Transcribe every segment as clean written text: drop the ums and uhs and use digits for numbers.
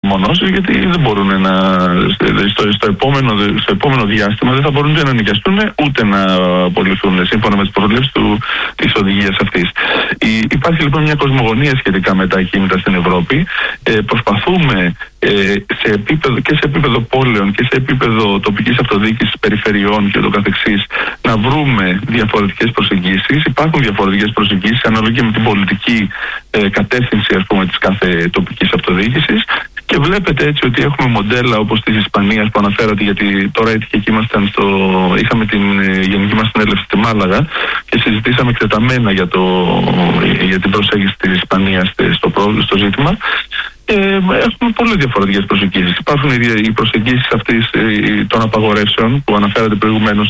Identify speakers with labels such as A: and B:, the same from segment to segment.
A: απομονώσεις, γιατί δεν μπορούν στο επόμενο διάστημα δεν θα μπορούν ούτε να νοικιαστούν ούτε να απολυθούν σύμφωνα με τις προβλέψεις της οδηγίας αυτής. Υπάρχει λοιπόν μια κοσμογονία σχετικά με τα ακίνητα στην Ευρώπη. Προσπαθούμε και σε επίπεδο πόλεων και σε επίπεδο τοπικής αυτοδιοίκησης, περιφερειών και το καθεξής να βρούμε διαφορετικές προσεγγίσεις. Υπάρχουν διαφορετικές προσεγγίσεις ανάλογα με την πολιτική κατεύθυνση, ας πούμε, της κάθε τοπικής αυτοδιοίκησης. Και βλέπετε έτσι ότι έχουμε μοντέλα όπως της Ισπανίας που αναφέρατε, γιατί τώρα έτυχε και είχαμε την γενική μας συνέλευση στη Μάλαγα και συζητήσαμε εκτεταμένα για την προσέγγιση της Ισπανίας στο ζήτημα. Έχουμε πολλές διαφορετικές προσεγγίσεις. Υπάρχουν οι προσεγγίσεις αυτής των απαγορεύσεων που αναφέρατε προηγουμένως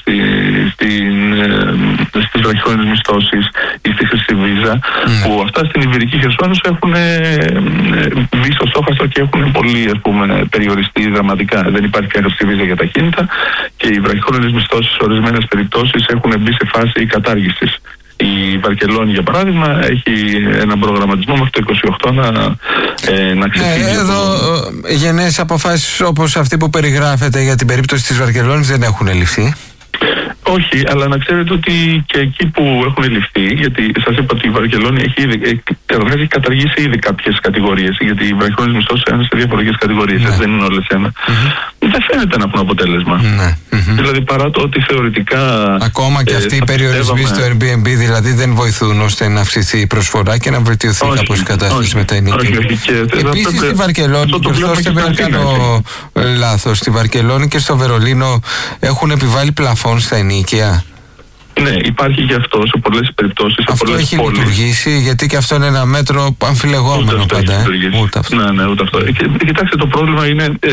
A: στις βραχυχρόνιες μισθώσεις ή στη χρυσή βίζα, που αυτά στην Ιβηρική Χερσόνησο έχουν μπει στο στόχαστρο και έχουν πολύ, ας πούμε, περιοριστεί δραματικά. Δεν υπάρχει πια χρυσή βίζα για τα ακίνητα και οι βραχυχρόνιες μισθώσεις σε ορισμένες περιπτώσεις έχουν μπει σε φάση κατάργησης. Η Βαρκελόνη, για παράδειγμα, έχει έναν προγραμματισμό μέχρι το 28 να ξεφύγει.
B: Εδώ γενναίες αποφάσεις όπως αυτή που περιγράφεται για την περίπτωση της Βαρκελόνης δεν έχουν ληφθεί.
A: Όχι, αλλά να ξέρετε ότι και εκεί που έχουν ληφθεί, γιατί σας είπα ότι η Βαρκελόνη έχει καταργήσει ήδη κάποιες κατηγορίες, γιατί οι βραχυχρόνιες μισθώσεις είναι σε διαφορετικές κατηγορίες, δεν είναι όλες ένα. Δεν φαίνεται να έχουν αποτέλεσμα. Δηλαδή, παρά το ότι θεωρητικά. Ακόμα
B: και αυτοί οι περιορισμοί στο Airbnb δηλαδή δεν βοηθούν ώστε να αυξηθεί η προσφορά και να βελτιωθεί κάπως η κατάσταση με τα ενοικία. Επίσης στη Βαρκελόνη, διορθώστε με αν κάνω λάθος, στη Βαρκελόνη και στο Βερολίνο έχουν επιβάλει πλαφόν στα ενοικία.
A: Ναι, υπάρχει και αυτό σε πολλές περιπτώσεις.
B: Αυτό έχει λειτουργήσει, γιατί και αυτό είναι ένα μέτρο αμφιλεγόμενο πάντα.
A: Ούτε αυτό. Κοιτάξτε, το πρόβλημα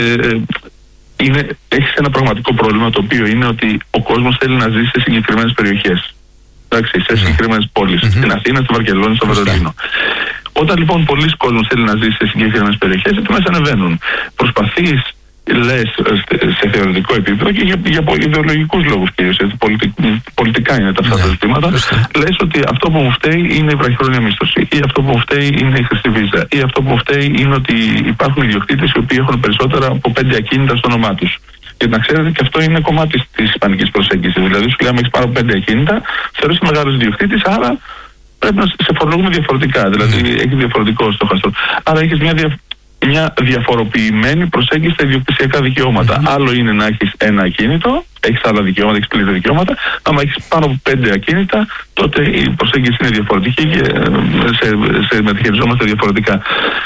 A: έχει ένα πραγματικό πρόβλημα, το οποίο είναι ότι ο κόσμος θέλει να ζήσει σε συγκεκριμένες περιοχές. Εντάξει, σε συγκεκριμένες πόλεις. Στην Αθήνα, στη Βαρκελόνη, στο Βερολίνο. Όταν λοιπόν πολλοί κόσμος θέλει να ζήσει σε συγκεκριμένες περιοχές, οι τιμές ανεβαίνουν. Προσπαθείς, λες σε θεωρητικό επίπεδο και για ιδεολογικούς λόγους κυρίως, πολιτικά είναι αυτά τα ζητήματα, λες ότι αυτό που μου φταίει είναι η βραχυχρόνια μίσθωση, ή αυτό που μου φταίει είναι η χρυσή βίζα, ή αυτό που μου φταίει είναι ότι υπάρχουν ιδιοκτήτες οι οποίοι έχουν περισσότερα από 5 ακίνητα στο όνομά τους. Και να ξέρετε και αυτό είναι κομμάτι της ισπανικής προσέγγισης. Δηλαδή, σου λέει, άμα έχεις πάρα από 5 ακίνητα, θεωρείς μεγάλος ιδιοκτήτης, άρα πρέπει να σε φορολογούμε διαφορετικά. Δηλαδή, έχει διαφορετικό στόχαστρο. Άρα έχεις μια διαφοροποιημένη προσέγγιση στα ιδιοκτησιακά δικαιώματα. Άλλο είναι να έχεις ένα ακίνητο, έχεις άλλα δικαιώματα, έχεις πλήρη δικαιώματα. Άμα έχεις πάνω από 5 ακίνητα, τότε η προσέγγιση είναι διαφορετική και σε μεταχειριζόμαστε διαφορετικά.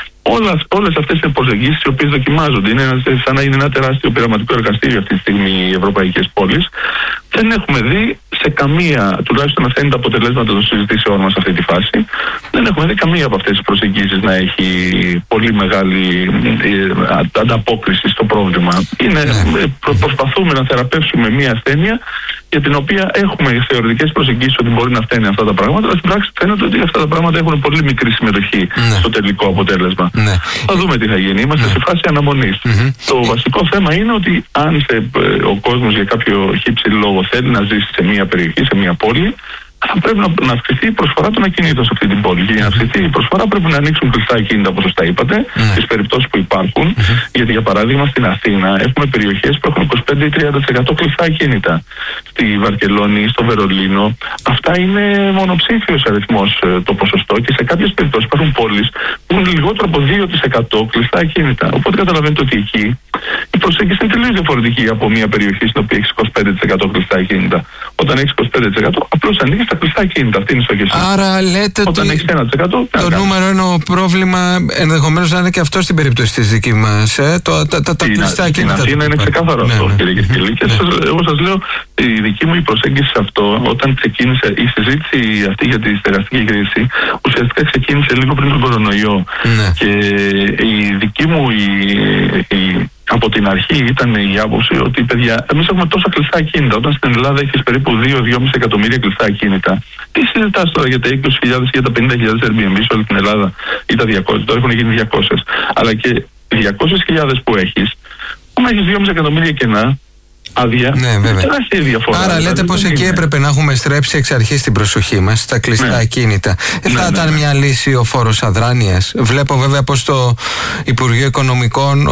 A: Όλες αυτές είναι προσεγγίσεις οι οποίες δοκιμάζονται. Είναι σαν να είναι ένα τεράστιο πειραματικό εργαστήριο αυτή τη στιγμή οι ευρωπαϊκές πόλεις. Δεν έχουμε δει σε καμία, τουλάχιστον αυτά είναι τα αποτελέσματα των συζητήσεών μας σε αυτή τη φάση, δεν έχουμε δει καμία από αυτές τις προσεγγίσεις να έχει πολύ μεγάλη ανταπόκριση στο πρόβλημα. Προσπαθούμε να θεραπεύσουμε μια ασθένεια για την οποία έχουμε θεωρητικές προσεγγίσεις ότι μπορεί να φταίνει αυτά τα πράγματα, αλλά στην πράξη φαίνεται ότι αυτά τα πράγματα έχουν πολύ μικρή συμμετοχή στο τελικό αποτέλεσμα. Θα δούμε τι θα γίνει. Είμαστε σε φάση αναμονής. Το βασικό θέμα είναι ότι αν ο κόσμος για κάποιο χύψη λόγο θέλει να ζήσει σε μια περιοχή, σε μια πόλη, θα πρέπει να αυξηθεί η προσφορά των ακινήτων σε αυτή την πόλη. Και για να αυξηθεί η προσφορά πρέπει να ανοίξουν κλειστά ακίνητα, όπως σωστά είπατε, στις περιπτώσεις που υπάρχουν. Γιατί, για παράδειγμα, στην Αθήνα έχουμε περιοχές που έχουν 25 ή 30% κλειστά ακίνητα. Στη Βαρκελόνη, στο Βερολίνο, αυτά είναι μονοψήφιος αριθμός το ποσοστό, και σε κάποιες περιπτώσεις υπάρχουν πόλεις που έχουν λιγότερο από 2% κλειστά ακίνητα. Οπότε καταλαβαίνετε ότι εκεί η προσέγγιση είναι τελείως διαφορετική από μια περιοχή στην οποία έχεις 25% κλειστά ακίνητα. Όταν έχεις 25%, απλώς ανοίγεις τα κλειστά ακίνητα. Αυτή είναι η στόχη.
B: Άρα λέτε
A: όταν
B: ότι
A: έχεις 1%,
B: το νούμερο ένα πρόβλημα ενδεχομένως να είναι και αυτό στην περίπτωση της δική μας. Τα κλειστά ακίνητα.
A: Στην Αθήνα είναι ξεκάθαρο αυτό, κύριε Κεσκυλή. Και εγώ σας λέω, η δική μου προσέγγιση σε αυτό, όταν ξεκίνησε η συζήτηση αυτή για τη στεγαστική κρίση, ουσιαστικά ξεκίνησε λίγο πριν τον κορονοϊό. Και η δική μου από την αρχή ήταν η άποψη ότι, παιδιά, εμείς έχουμε τόσα κλειστά ακίνητα. Όταν στην Ελλάδα έχεις περίπου 2-2,5 εκατομμύρια κλειστά ακίνητα, τι συζητάς τώρα για τα 20.000 ή για τα 50.000 Airbnb σε όλη την Ελλάδα ή τα 200, τώρα έχουν γίνει 200. Αλλά και 200.000 που έχεις, άμα έχεις 2,5 εκατομμύρια κενά, άδεια, τεράστια διαφορά.
B: Άρα λέτε πως εκεί έπρεπε να έχουμε στρέψει εξ αρχής την προσοχή μας στα κλειστά ακίνητα. Θα ήταν μια λύση ο φόρος αδράνειας? Βλέπω βέβαια πως το Υπουργείο Οικονομικών